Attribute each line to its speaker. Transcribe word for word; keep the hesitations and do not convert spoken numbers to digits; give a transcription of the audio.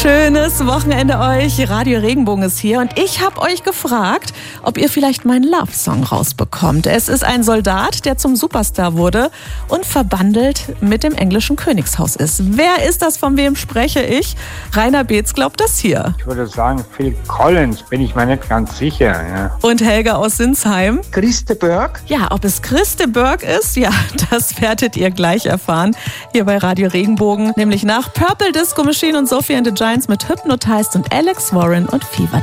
Speaker 1: Schönes Wochenende euch. Radio Regenbogen ist hier und ich habe euch gefragt, ob ihr vielleicht meinen Love-Song rausbekommt. Es ist ein Soldat, der zum Superstar wurde und verbandelt mit dem englischen Königshaus ist. Wer ist das, von wem spreche ich? Rainer Beetz glaubt das hier.
Speaker 2: Ich würde sagen, Phil Collins, bin ich mir nicht ganz sicher. Ja.
Speaker 1: Und Helga aus Sinsheim?
Speaker 3: Christe Berg?
Speaker 1: Ja, ob es Christe Berg ist, ja, das werdet ihr gleich erfahren. Hier bei Radio Regenbogen, nämlich nach Purple Disco Machine und Sophie and the Giants mit Hypnotized und Alex Warren und Fever